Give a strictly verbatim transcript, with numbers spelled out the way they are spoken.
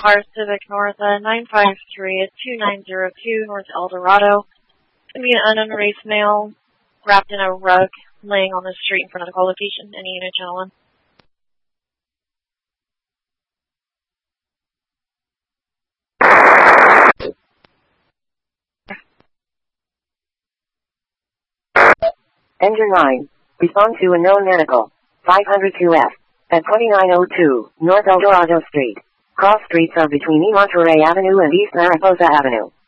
car Civic North uh, nine five three two nine zero two North El Dorado. It's going to be an unknown race male wrapped in a rug laying on the street in front of the call location. Any unit channel one. Engine nine. Respond to a known medical. five oh two F. At twenty-nine oh two North El Dorado Street. Cross streets are between E. Monterey Avenue and East Mariposa Avenue.